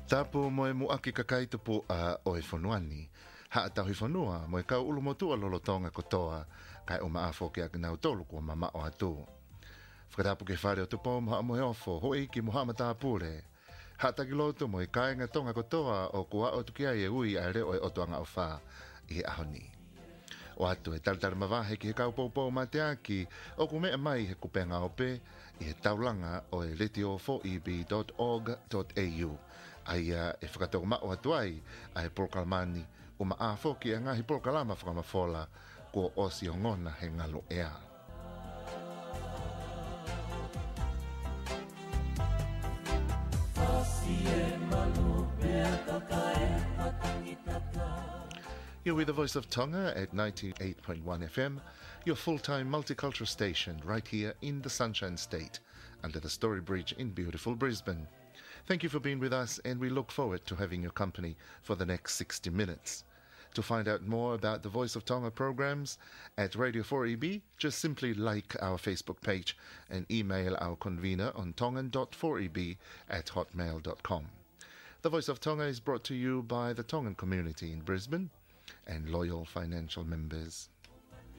Tapu mo e muaki kakai tupu a o e whanuani. Ha tau hi whanua mo e kau ulu motua lolotonga kotoa kai o maafo ke akinau tolu kua mama o atu. Whakatapu ke whare o tupo maha mo e ofo ho eiki mo hama tāpure. Ha takilotu mo e kainga tonga kotoa o kua o tukia e ui a reo e otoanga o wha i he ahoni. O atu e taltara mawahe ki he kau poupou ma te aki o ku mea mai he kupenga ope i he taulanga o e radio4eb.org.au. Aia e whakatoko mao atuai a he polkalamani o maafo ki a ngahi polkalama whakamafola ko osi o ngona he ngalo ea. You're with the Voice of Tonga at 98.1 FM, your full-time multicultural station right here in the Sunshine State, under the Story Bridge in beautiful Brisbane. Thank you for being with us, and we look forward to having your company for the next 60 minutes. To find out more about the Voice of Tonga programs at Radio 4EB, just simply like our Facebook page and email our convener on tongan.4eb@hotmail.com. The Voice of Tonga is brought to you by the Tongan community in Brisbane and loyal financial members.